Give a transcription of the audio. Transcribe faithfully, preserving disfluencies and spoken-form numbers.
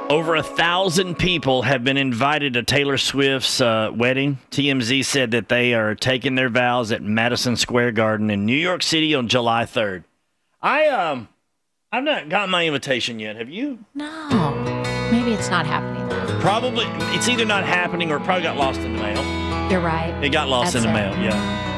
Over a thousand people have been invited to Taylor Swift's uh, wedding. T M Z said that they are taking their vows at Madison Square Garden in New York City on July third. I um, I've not gotten my invitation yet. Have you? No, maybe it's not happening then. Probably. It's either not happening or it probably got lost in the mail. You're right. It got lost That's in the it. mail. Yeah.